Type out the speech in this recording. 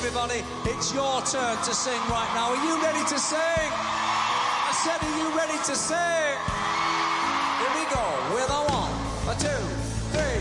everybody. It's your turn to sing right now. Are you ready to sing? I said, are you ready to sing?